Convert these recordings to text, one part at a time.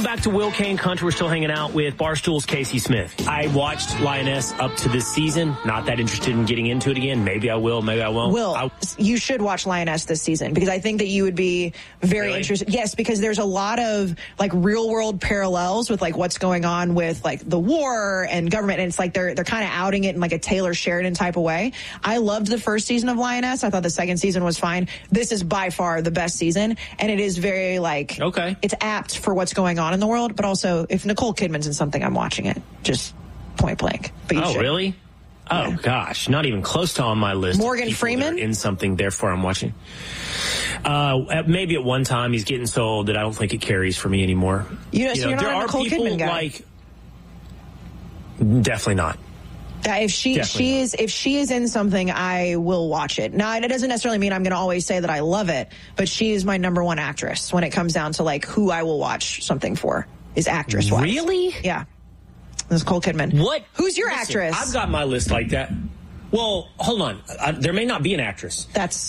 back to Will Kane Country. We're still hanging out with Barstool's Casey Smith. I watched Lioness up to this season. Not that interested in getting into it again. Maybe I will, maybe I won't. Will, you should watch Lioness this season because I think that you would be very interested. Yes, because there's a lot of like real world parallels with like what's going on with like the war and government. And it's like they're kind of outing it in like a Taylor Sheridan type of way. I loved the first season of Lioness. I thought the second season was fine. This is by far the best season. And it is very like, it's apt for what's going on in the world. But also if Nicole Kidman's in something, I'm watching it just point blank. But you should. Really? Oh, gosh. Not even close to on my list. Morgan Freeman? In something, therefore I'm watching. Maybe at one time he's getting so old that I don't think it carries for me anymore. So you're not a Nicole Kidman guy. Definitely not. If she is in something, I will watch it. Now, it doesn't necessarily mean I'm going to always say that I love it, but she is my number one actress when it comes down to like who I will watch something for is actress-wise. Really? Yeah. This is Nicole Kidman. What? Who's your actress? I've got my list like that. Well, hold on. There may not be an actress. That's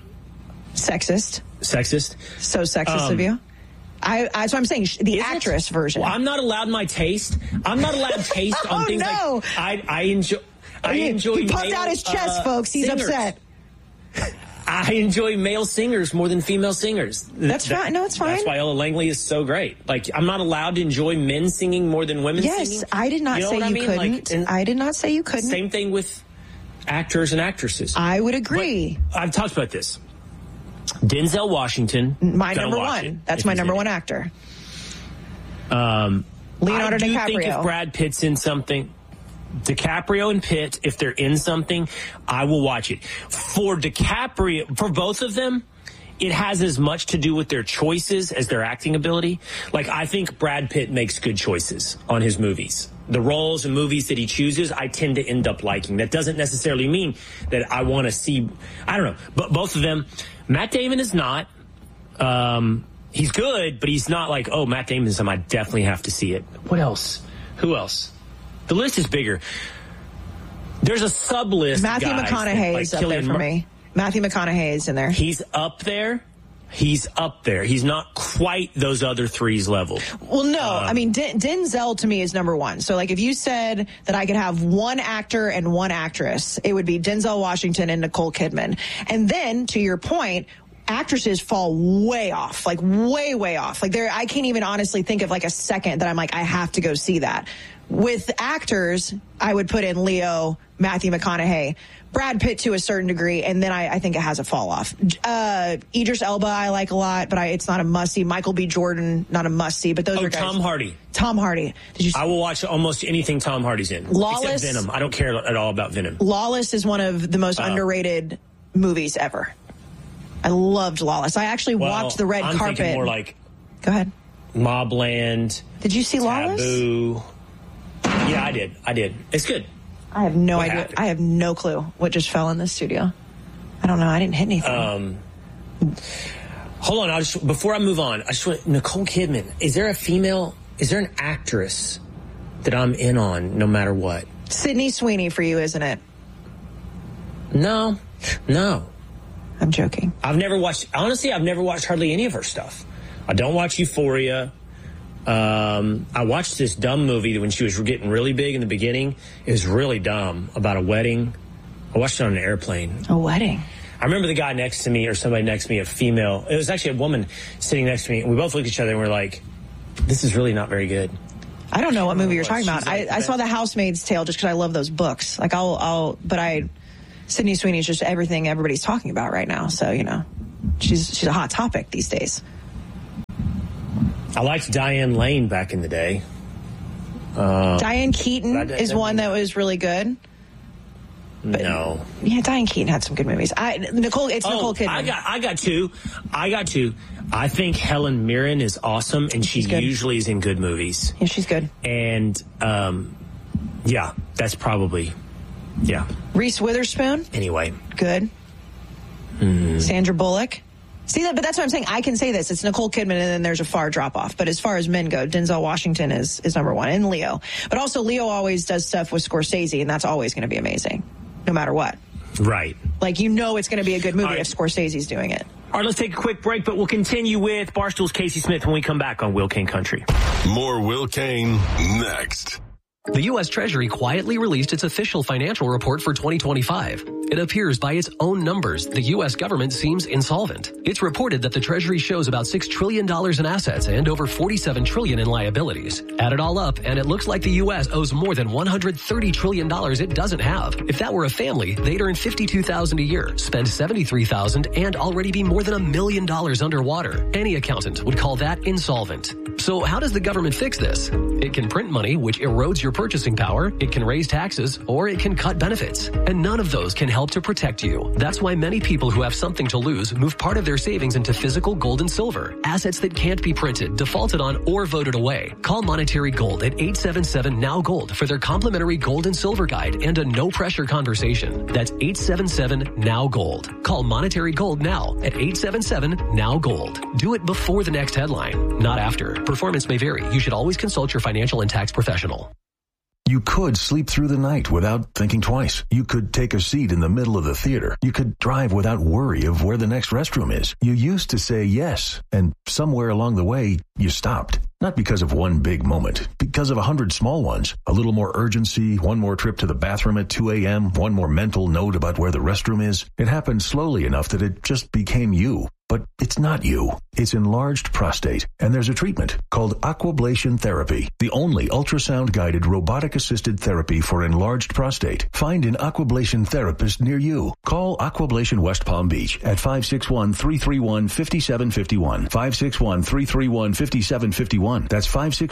sexist. Sexist? So sexist of you. That's what I'm saying. The actress version. Well, I'm not allowed my taste. I'm not allowed taste on things like I enjoy. He puffed out his chest, folks. He's upset. I enjoy male singers more than female singers. That's fine. No, it's fine. That's why Ella Langley is so great. Like, I'm not allowed to enjoy men singing more than women singing. Yes, I did not say you couldn't. I did not say you couldn't. Same thing with actors and actors. I would agree. But I've talked about this. Denzel Washington. My number one. That's my number one actor. Leonardo DiCaprio. I think if Brad Pitt's in something, DiCaprio and Pitt, if they're in something, I will watch it. For DiCaprio, for both of them, it has as much to do with their choices as their acting ability. Like, I think Brad Pitt makes good choices on his movies. The roles and movies that he chooses, I tend to end up liking. That doesn't necessarily mean that I want to see, I don't know, but both of them. Matt Damon is not. He's good, but he's not like, oh, Matt Damon's something I definitely have to see it. What else? Who else? The list is bigger. There's a sub-list. Matthew McConaughey is up there for me. Matthew McConaughey is in there. He's up there. He's up there. He's not quite those other three's level. Well, no. I mean, Denzel to me is number one. So, like, if you said that I could have one actor and one actress, it would be Denzel Washington and Nicole Kidman. And then, to your point, actresses fall way off, like way, way off. Like, I can't even honestly think of like a second that I'm like, I have to go see that. With actors, I would put in Leo, Matthew McConaughey, Brad Pitt to a certain degree, and then I think it has a fall off. Idris Elba I like a lot, but it's not a must-see. Michael B. Jordan, not a must-see, but those are guys. Tom Hardy. Tom Hardy. I will watch almost anything Tom Hardy's in. Lawless. Except Venom. I don't care at all about Venom. Lawless is one of the most underrated movies ever. I loved Lawless. I actually watched the red carpet. I'm thinking more like... Go ahead. Mobland. Did you see Lawless? Taboo. Yeah, I did. It's good. I have no idea. I have no clue what just fell in this studio. I don't know. I didn't hit anything. Hold on. Before I move on, Nicole Kidman. Is there an actress that I'm in on no matter what? Sydney Sweeney for you, isn't it? No. I'm joking. I've never watched hardly any of her stuff. I don't watch Euphoria. I watched this dumb movie when she was getting really big in the beginning. It was really dumb, about a wedding. I watched it on an airplane. A wedding? I remember the guy next to me, or somebody next to me, a female. It was actually a woman sitting next to me, and we both looked at each other and we're like, this is really not very good. I don't know what movie you're talking about. I saw The Housemaid's Tale just because I love those books. Like Sydney Sweeney is just everything everybody's talking about right now. So, she's a hot topic these days. I liked Diane Lane back in the day. Diane Keaton is one that was really good. No. Yeah, Diane Keaton had some good movies. Nicole Kidman. I got two. I think Helen Mirren is awesome, and she usually is in good movies. Yeah, she's good. And, that's probably, Reese Witherspoon. Anyway. Good. Sandra Bullock. See that, but that's what I'm saying. I can say this. It's Nicole Kidman, and then there's a far drop off. But as far as men go, Denzel Washington is number one, and Leo. But also, Leo always does stuff with Scorsese, and that's always going to be amazing, no matter what. Right. Like, it's going to be a good movie if Scorsese's doing it. All right, let's take a quick break, but we'll continue with Barstool's Casey Smith when we come back on Will Kane Country. More Will Kane next. The U.S. Treasury quietly released its official financial report for 2025. It appears by its own numbers, the U.S. government seems insolvent. It's reported that the Treasury shows about $6 trillion in assets and over $47 trillion in liabilities. Add it all up, and it looks like the U.S. owes more than $130 trillion it doesn't have. If that were a family, they'd earn $52,000 a year, spend $73,000, and already be more than $1 million underwater. Any accountant would call that insolvent. So how does the government fix this? It can print money, which erodes your purchasing power, it can raise taxes, or it can cut benefits. And none of those can help to protect you. That's why many people who have something to lose move part of their savings into physical gold and silver, assets that can't be printed, defaulted on, or voted away. Call Monetary Gold at 877-NOW-GOLD for their complimentary gold and silver guide and a no-pressure conversation. That's 877-NOW-GOLD. Call Monetary Gold now at 877-NOW-GOLD. Do it before the next headline, not after. Performance may vary. You should always consult your financial and tax professional. You could sleep through the night without thinking twice. You could take a seat in the middle of the theater. You could drive without worry of where the next restroom is. You used to say yes, and somewhere along the way, you stopped. Not because of one big moment, because of 100 small ones. A little more urgency, one more trip to the bathroom at 2 a.m., one more mental note about where the restroom is. It happened slowly enough that it just became you. But it's not you. It's enlarged prostate, and there's a treatment called Aquablation Therapy, the only ultrasound-guided robotic-assisted therapy for enlarged prostate. Find an Aquablation therapist near you. Call Aquablation West Palm Beach at 561-331-5751. 561-331-5751. That's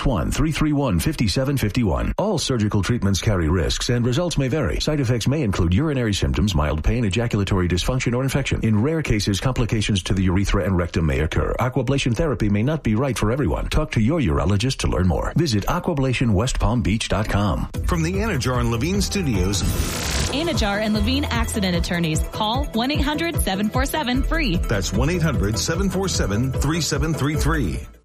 561-331-5751. All surgical treatments carry risks, and results may vary. Side effects may include urinary symptoms, mild pain, ejaculatory dysfunction, or infection. In rare cases, complications to the urethra and rectum may occur. Aquablation therapy may not be right for everyone. Talk to your urologist to learn more. Visit aquablationwestpalmbeach.com. From the Anajar and Levine Studios. Anajar and Levine Accident Attorneys. Call 1-800-747-FREE. That's 1-800-747-3733.